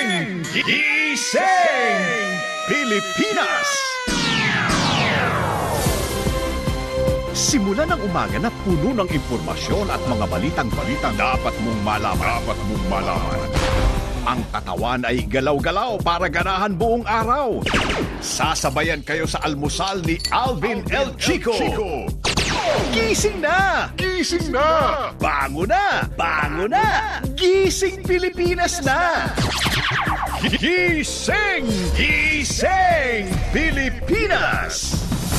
Gising Pilipinas! Simula ng umaga na puno ng impormasyon at mga balitang dapat mong malaman. Ang katawan ay galaw-galaw para ganahan buong araw. Sasabayan kayo sa almusal ni Alvin El Chico. Gising na! Gising na! Bango na! Bango na! Gising Pilipinas na! Gising! Gising Pilipinas!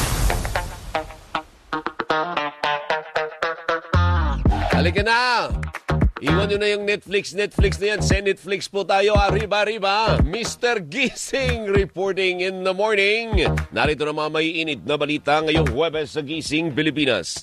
Halika na! Iwan nyo na yung Netflix na yan. Send Netflix po tayo. Arriba. Mr. Gising reporting in the morning. Narito na mga maiinit na balita ngayong Huwebes sa Gising, Pilipinas.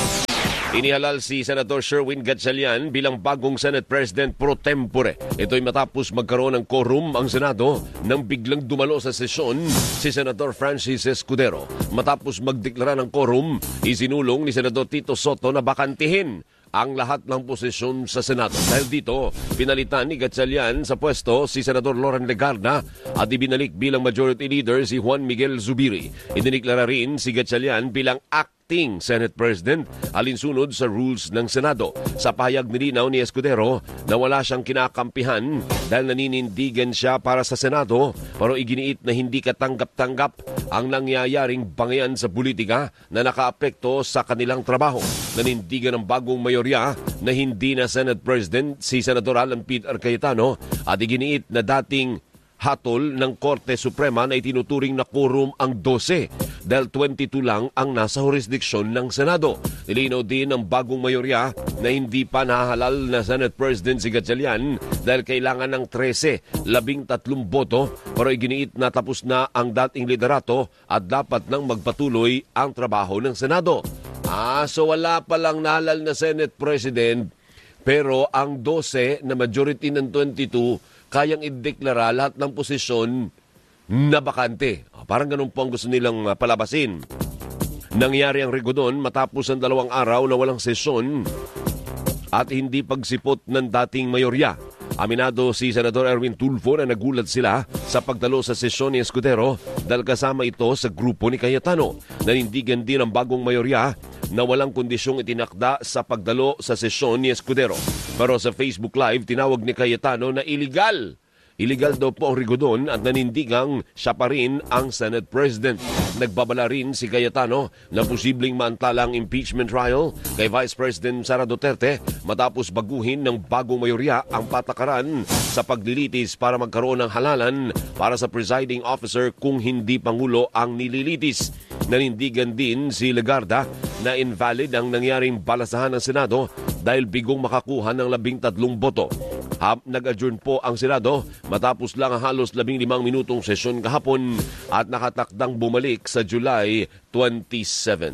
Inihalal si Senator Sherwin Gatchalian bilang bagong Senate President pro tempore. Ito'y matapos magkaroon ng quorum ang Senado nang biglang dumalo sa sesyon si Senator Francis Escudero. Matapos magdeklara ng quorum, isinulong ni Senador Tito Soto na bakantihin ang lahat ng posisyon sa Senado. Dahil dito, pinalitan ni Gatchalian sa pwesto si Senador Loren Legarda at ibinalik bilang Majority Leader si Juan Miguel Zubiri. Idiniklara rin si Gatchalian bilang acting Senate President alinsunod sa rules ng Senado. Sa pahayag nilinaw ni Escudero na wala siyang kinakampihan dahil naninindigan siya para sa Senado, pero iginiit na hindi katanggap-tanggap ang nangyayaring bangayan sa politika na nakaapekto sa kanilang trabaho. Nanindigan ng bagong mayorya na hindi na Senate President si Senador Alan Peter Cayetano at iginiit na dating hatol ng Korte Suprema na itinuturing na quorum ang 12 dahil 22 lang ang nasa jurisdiksyon ng Senado. Nilinaw din ng bagong mayorya na hindi pa nahalal na Senate President si Gatchalian dahil kailangan ng 13 boto, pero iginiit na tapos na ang dating liderato at dapat nang magpatuloy ang trabaho ng Senado. So wala palang nahalal na Senate President, pero ang 12 na majority ng 22 kayang ideklara lahat ng posisyon na bakante. Parang ganun po ang gusto nilang palabasin. Nangyari ang rigodon matapos ang 2 araw na walang sesyon at hindi pagsipot ng dating mayorya. Aminado si Senador Erwin Tulfo na nagulat sila sa pagdalo sa sesyon ni Escudero dahil kasama ito sa grupo ni Cayetano. Nanindigan din ang bagong mayorya na walang kondisyong itinakda sa pagdalo sa sesyon ni Escudero. Pero sa Facebook Live, tinawag ni Cayetano na illegal. Illegal daw po ang rigodon at nanindigang siya pa rin ang Senate President. Nagbabala rin si Cayetano na posibleng maantala ang impeachment trial kay Vice President Sara Duterte matapos baguhin ng bagong mayorya ang patakaran sa paglilitis para magkaroon ng halalan para sa presiding officer kung hindi Pangulo ang nililitis. Nanindigan din si Legarda na invalid ang nangyaring balasahan ng Senado dahil bigong makakuha ng 13 boto. Nag-adjourn po ang Senado matapos lang ang halos 15 minutong sesyon kahapon at nakatakdang bumalik sa July 27.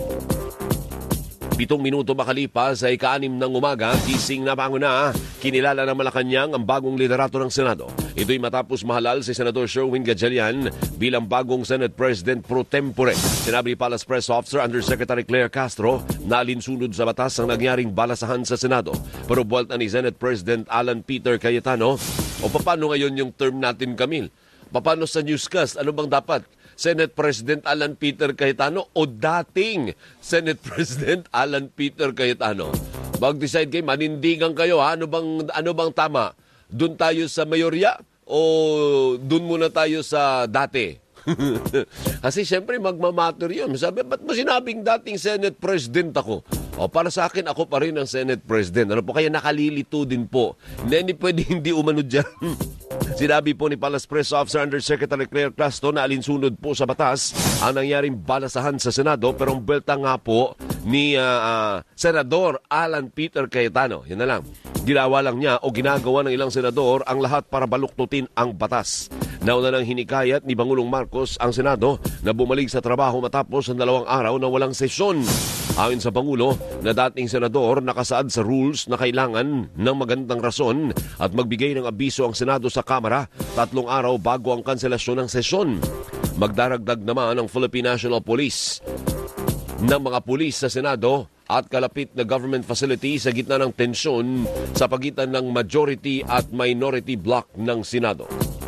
7 minuto makalipas ay 6 ng umaga, gising na bango na, kinilala ng Malacanang ang bagong liderato ng Senado. Ito'y matapos mahalal si Senador Sherwin Gatchalian bilang bagong Senate President pro tempore. Sinabi ni Palace Press Officer Undersecretary Claire Castro na alinsunod sa batas ang nangyaring balasahan sa Senado. Pero buwalta ni Senate President Alan Peter Cayetano, o paano ngayon yung term natin, Camille? Paano sa newscast? Ano bang dapat? Senate President Alan Peter Cayetano o dating Senate President Alan Peter Cayetano? Mag-decide kayo, manindigan kayo, ha? Ano bang tama? Doon tayo sa mayorya o doon muna tayo sa dati? Kasi siyempre magmamatter yun. Sabi, ba't mo sinabing dating Senate President ako? O para sa akin, ako pa rin ang Senate President. Ano po, kaya nakalilito din po. Hindi pwede hindi umano dyan. Sinabi po ni Palace Press Officer Undersecretary Claire Castro na alinsunod po sa batas ang nangyaring balasahan sa Senado, pero ang belta nga po ni Senador Alan Peter Cayetano. Yan na lang. Ginawa lang niya o ginagawa ng ilang senador ang lahat para baluktutin ang batas. Nauna nang hinikayat ni Pangulong Marcos ang Senado na bumalik sa trabaho matapos ang 2 araw na walang sesyon. Ayon sa Pangulo na dating senador, nakasaad sa rules na kailangan ng magandang rason at magbigay ng abiso ang Senado sa Kamara 3 araw bago ang kanselasyon ng sesyon. Magdaragdag naman ang Philippine National Police ng mga pulis sa Senado at kalapit na government facility sa gitna ng tensyon sa pagitan ng majority at minority bloc ng Senado.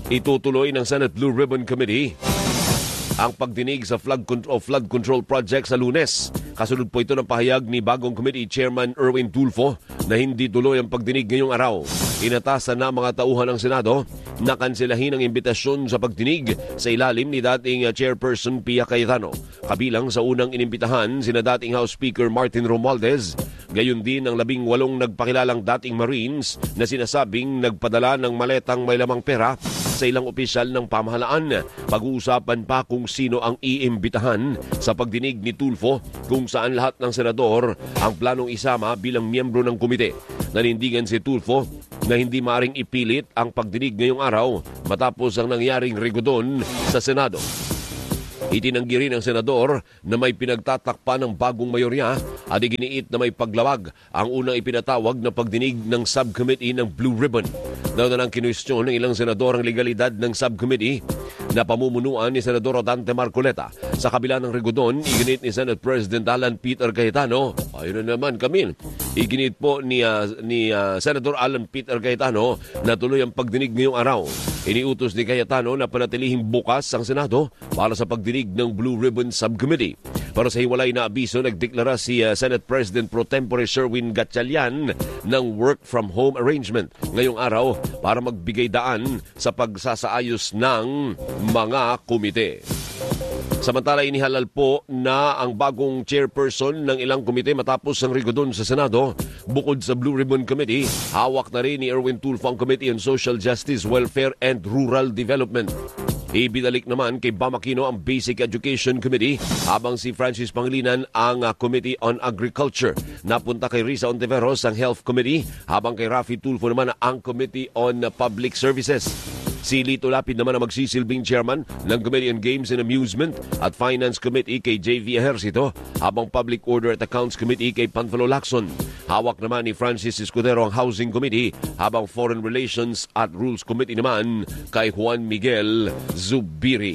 Itutuloy ng Senate Blue Ribbon Committee ang pagdinig sa flood control project sa Lunes. Kasunod po ito ng pahayag ni bagong committee chairman Erwin Tulfo na hindi tuloy ang pagdinig ngayong araw. Inatasan na mga tauhan ng Senado na kansilahin ang imbitasyon sa pagdinig sa ilalim ni dating chairperson Pia Cayetano. Kabilang sa unang inimbitahan sina dating House Speaker Martin Romualdez, gayon din ang 18 nagpakilalang dating Marines na sinasabing nagpadala ng maletang may lamang pera sa ilang opisyal ng pamahalaan. Pag-uusapan pa kung sino ang iimbitahan sa pagdinig ni Tulfo kung saan lahat ng senador ang planong isama bilang miyembro ng komite. Nanindigan si Tulfo na hindi maaring ipilit ang pagdinig ngayong araw matapos ang nangyaring rigodon sa Senado. Itinanggi rin ng senador na may pinagtatakpa ng bagong mayorya at iginiit na may paglawag ang unang ipinatawag na pagdinig ng subcommittee ng Blue Ribbon. Nauna ng kinwestiyon ng ilang senador ang legalidad ng subcommittee na pamumunuan ni Senador Dante Marcoleta. Sa kabila ng rigodon, iginit ni Senate President Alan Peter Cayetano, ayun na naman kami, iginit po ni Senator Alan Peter Cayetano na tuloy ang pagdinig ngayong araw. Iniutos ni Cayetano na panatilihing bukas ang Senado para sa pagdinig ng Blue Ribbon Subcommittee. Para sa hiwalay na abiso, nagdeklara si Senate President Pro Tempore Sherwin Gatchalian ng work from home arrangement ngayong araw para magbigay daan sa pagsasaayos ng mga komite. Samantala, inihalal po na ang bagong chairperson ng ilang komite matapos ang rigodon sa Senado. Bukod sa Blue Ribbon Committee, hawak na rin ni Erwin Tulfo ang Committee on Social Justice, Welfare and Rural Development. Ibinalik naman kay Bam Aquino ang Basic Education Committee habang si Francis Pangilinan ang Committee on Agriculture. Napunta kay Risa Ontiveros ang Health Committee habang kay Raffy Tulfo naman ang Committee on Public Services. Si Lito Lapid naman ang magsisilbing chairman ng Committee on Games and Amusement at Finance Committee kay J.V. Ejercito habang Public Order at Accounts Committee kay Panfilo Lacson. Hawak naman ni Francis Escudero ang Housing Committee habang Foreign Relations at Rules Committee naman kay Juan Miguel Zubiri.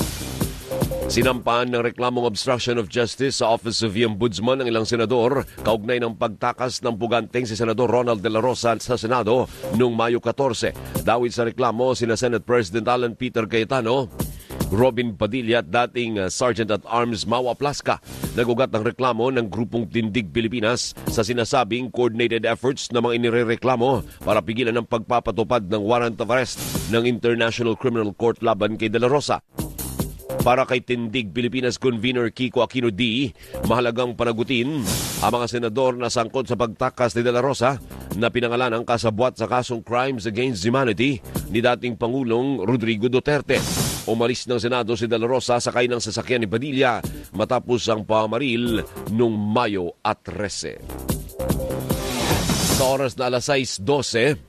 Sinampahan ng reklamong obstruction of justice sa Office of the Ombudsman ng ilang senador kaugnay ng pagtakas ng puganteng si Senador Ronald De La Rosa sa Senado noong Mayo 14. Dawit sa reklamo sina Senate President Alan Peter Cayetano, Robin Padilla at dating Sergeant at Arms Mawa Plasca. Nagugat ng reklamo ng Grupong Tindig Pilipinas sa sinasabing coordinated efforts na mga inirereklamo para pigilan ang pagpapatupad ng warrant of arrest ng International Criminal Court laban kay De La Rosa. Para kay Tindig Pilipinas Convener Kiko Aquino D, mahalagang panagutin ang mga senador na sangkot sa pagtakas ni De La Rosa na pinangalan ang kasabwat sa kasong Crimes Against Humanity ni dating Pangulong Rodrigo Duterte. Umalis ng Senado si De La Rosa sakay ng sasakyan ni Padilla matapos ang pamaril noong Mayo 13. Sa oras na alas 6:12,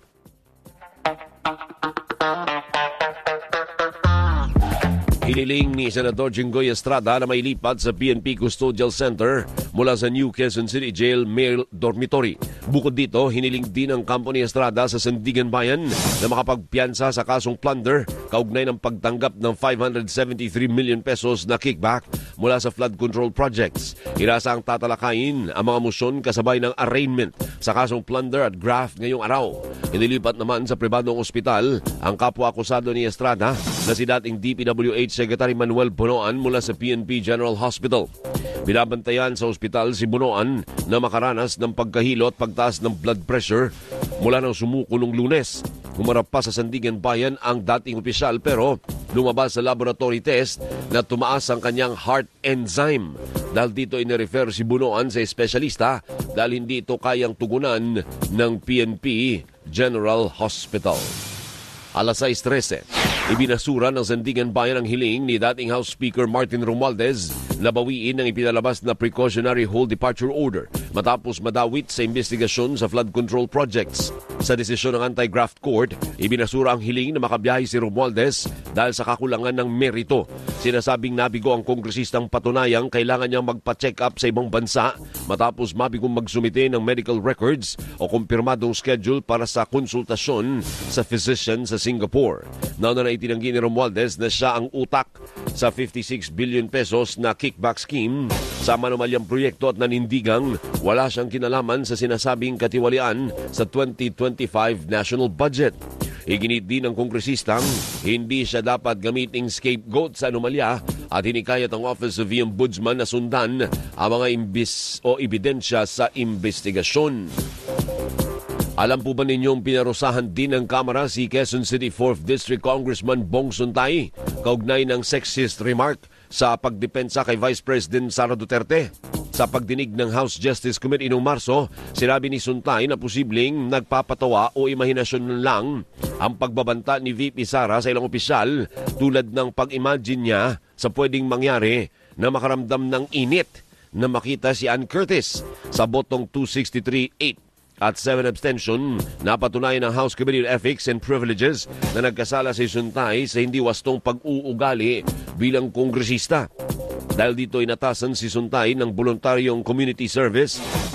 hiniling ni Senador Jinggoy Estrada na may lipat sa PNP Custodial Center mula sa New Quezon City Jail Male Dormitory. Bukod dito, hiniling din ng Company Estrada sa Sandigan Bayan na makapagpiyansa sa kasong plunder kaugnay ng pagtanggap ng 573 million pesos na kickback mula sa flood control projects. Inasang tatalakayin ang mga musyon kasabay ng arraignment sa kasong plunder at graft ngayong araw. Inilipat naman sa pribadong ospital ang kapwa-akusado ni Estrada na si dating DPWH Secretary Manuel Bonoan mula sa PNP General Hospital. Binabantayan sa ospital si Bonoan na makaranas ng pagkahilo at pagtaas ng blood pressure mula nang sumuko noong Lunes. Humarap pa sa Sandigan Bayan ang dating opisyal pero lumabas sa laboratory test na tumaas ang kanyang heart enzyme. Dahil dito inirefer si Bonoan sa espesyalista dahil hindi ito kayang tugunan ng PNP General Hospital. Alas 6:13. Ibinasura ng Sandigan Bayan ang hiling ni dating House Speaker Martin Romualdez na bawiin ang ipinalabas na precautionary hold departure order matapos madawit sa investigasyon sa flood control projects. Sa desisyon ng Anti-Graft Court, ibinasura ang hiling na makabiyahe si Romualdez dahil sa kakulangan ng merito. Sinasabing nabigo ang kongresistang patunayang kailangan niyang magpa-check up sa ibang bansa matapos mabigong magsumite ng medical records o kumpirmadong schedule para sa konsultasyon sa physician sa Singapore. Nauna na itinanggi ni Romualdez na siya ang utak sa 56 billion pesos na kickback scheme sa manumalyang proyekto at nanindigang wala siyang kinalaman sa sinasabing katiwalian sa 2025 national budget. Iginit din ng kongresistang hindi siya dapat gamiting scapegoat sa anomalya at hinikayat ang Office of the Ombudsman na sundan ang mga ebidensya sa investigasyon. Alam po ba ninyong pinarusahan din ng Kamara si Quezon City 4th District Congressman Bong Suntay kaugnay ng sexist remark sa pagdepensa kay Vice President Sara Duterte? Sa pagdinig ng House Justice Committee noong Marso, sinabi ni Suntay na posibleng nagpapatawa o imahinasyon lang ang pagbabanta ni VP Sara sa ilang opisyal tulad ng pag-imagine niya sa pwedeng mangyari na makaramdam ng init na makita si Ann Curtis sa botong 263-8. At 7 abstention, napatunayan ng House Committee on Ethics and Privileges na nagkasala si Suntay sa hindi wastong pag-uugali bilang kongresista. Dahil dito inatasan si Suntay ng voluntaryong community service